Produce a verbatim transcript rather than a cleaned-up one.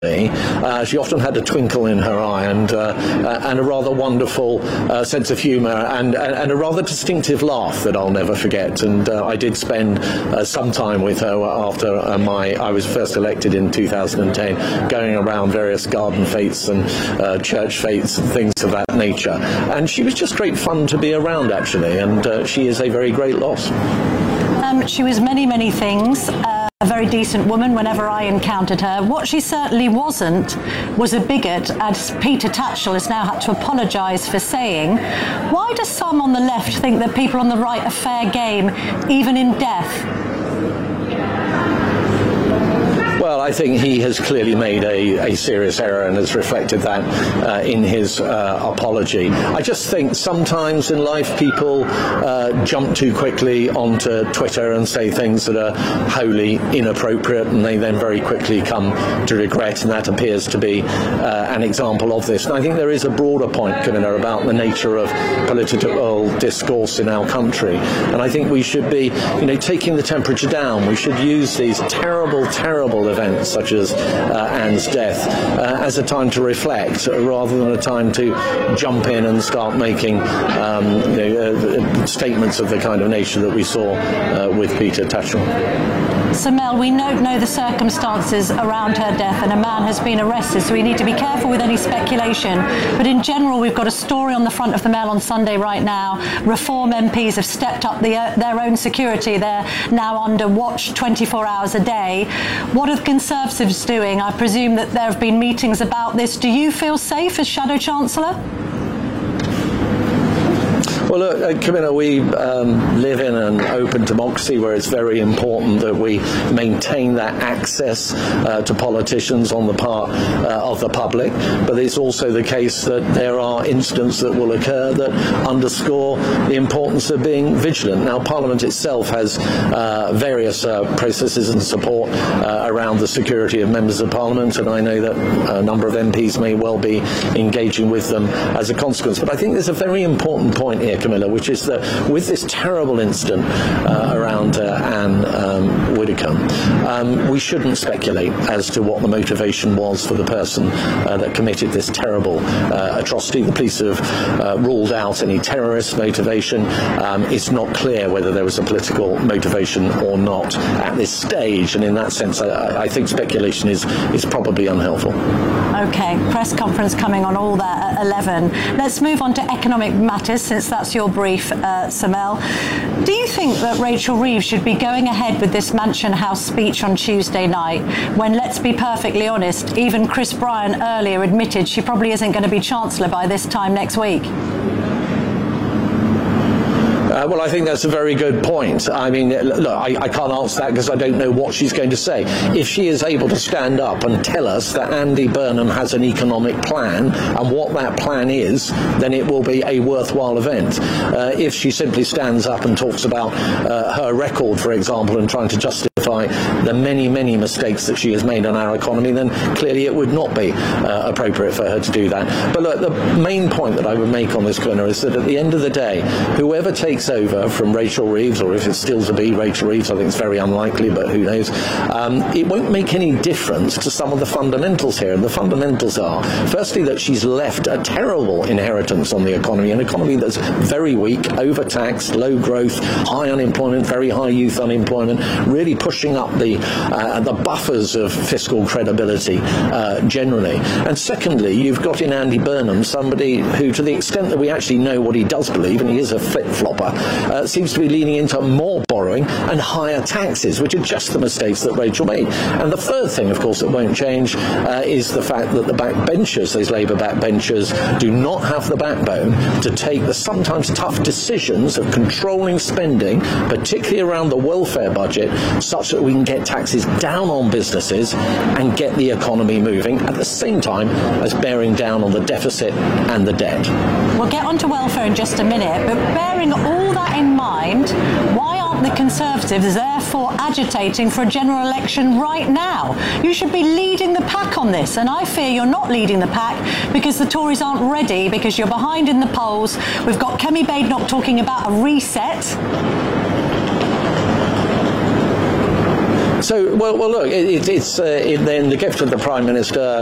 Uh, she often had a twinkle in her eye and uh, uh, and a rather wonderful uh, sense of humour and, and, and a rather distinctive laugh that I'll never forget. And uh, I did spend uh, some time with her after uh, my I was first elected in two thousand ten, going around various garden fetes and uh, church fetes and things of that nature. And she was just great fun to be around, actually, and uh, she is a very great loss. Um, she was many, many things. Uh A very decent woman whenever I encountered her. What she certainly wasn't was a bigot, as Peter Tatchell has now had to apologise for saying. Why do some on the left think that people on the right are fair game, even in death? Well, I think he has clearly made a, a serious error and has reflected that uh, in his uh, apology. I just think sometimes in life people uh, jump too quickly onto Twitter and say things that are wholly inappropriate, and they then very quickly come to regret, and that appears to be uh, an example of this. And I think there is a broader point, Camilla, about the nature of political discourse in our country, and I think we should be, you know, taking the temperature down. We should use these terrible, terrible events such as uh, Anne's death uh, as a time to reflect rather than a time to jump in and start making um, you know, uh, statements of the kind of nature that we saw uh, with Peter Tatchell. So Mel, we don't know the circumstances around her death, and a man has been arrested, so we need to be careful with any speculation. But in general, we've got a story on the front of the Mail on Sunday right now. Reform M Ps have stepped up the, uh, their own security. They're now under watch twenty-four hours a day. What are the Conservatives doing? I presume that there have been meetings about this. Do you feel safe as Shadow Chancellor? Well, look, uh, Camilla, we um, live in an open democracy where it's very important that we maintain that access uh, to politicians on the part uh, of the public. But it's also the case that there are incidents that will occur that underscore the importance of being vigilant. Now, Parliament itself has uh, various uh, processes and support uh, around the security of members of Parliament, and I know that a number of M Ps may well be engaging with them as a consequence. But I think there's a very important point here, Camilla, which is that with this terrible incident uh, around uh, Anne um, Widdecombe, um, we shouldn't speculate as to what the motivation was for the person uh, that committed this terrible uh, atrocity. The police have uh, ruled out any terrorist motivation. Um, it's not clear whether there was a political motivation or not at this stage, and in that sense I, I think speculation is, is probably unhelpful. Okay, press conference coming on all that at eleven. Let's move on to economic matters, since that's your brief, uh, Samel. Do you think that Rachel Reeves should be going ahead with this Mansion House speech on Tuesday night, when, let's be perfectly honest, even Chris Bryan earlier admitted she probably isn't going to be Chancellor by this time next week? Uh, well, I think that's a very good point. I mean, look, I, I can't answer that because I don't know what she's going to say. If she is able to stand up and tell us that Andy Burnham has an economic plan and what that plan is, then it will be a worthwhile event. Uh, if she simply stands up and talks about uh, her record, for example, and trying to justify the many, many mistakes that she has made on our economy, then clearly it would not be uh, appropriate for her to do that. But look, the main point that I would make on this, Glenna, is that at the end of the day, whoever takes over from Rachel Reeves, or if it's still to be Rachel Reeves, I think it's very unlikely, but who knows, um, it won't make any difference to some of the fundamentals here. And the fundamentals are, firstly, that she's left a terrible inheritance on the economy, an economy that's very weak, overtaxed, low growth, high unemployment, very high youth unemployment, really pushing up the, uh, the buffers of fiscal credibility uh, generally. And secondly, you've got in Andy Burnham somebody who, to the extent that we actually know what he does believe, and he is a flip-flopper, Uh, seems to be leaning into more borrowing and higher taxes, which are just the mistakes that Rachel made. And the third thing, of course, that won't change uh, is the fact that the backbenchers, those Labour backbenchers, do not have the backbone to take the sometimes tough decisions of controlling spending, particularly around the welfare budget, such that we can get taxes down on businesses and get the economy moving at the same time as bearing down on the deficit and the debt. We'll get on to welfare in just a minute, but bearing all that in mind, why aren't the Conservatives therefore agitating for a general election right now? You should be leading the pack on this, and I fear you're not leading the pack because the Tories aren't ready, because you're behind in the polls. We've got Kemi Badenoch talking about a reset. So, well, well look, it, it, it's uh, it, then the gift of the Prime Minister